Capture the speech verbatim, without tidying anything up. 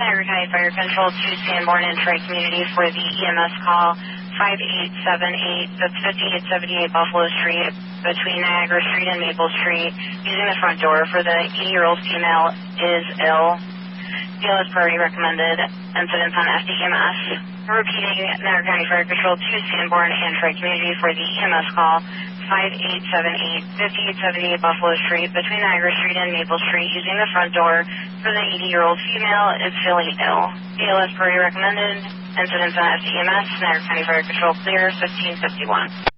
Niagara County Fire Control to Sanborn and Troy Community for the E M S call five eight seven eight, that's fifty-eight seventy-eight Buffalo Street, between Niagara Street and Maple Street, using the front door for the eighty-year-old female is ill. B L S priority recommended. Incidents on F D E M S. Repeating, Niagara County Fire Control to Sanborn and Troy Community for the E M S call five eight seven eight, fifty-eight seventy-eight Buffalo Street, between Niagara Street and Maple Street, using the front door for the eighty-year-old female is feeling ill. B L S priority recommended. Incidents on F D E M S. Niagara County Fire Control clear, fifteen fifty-one.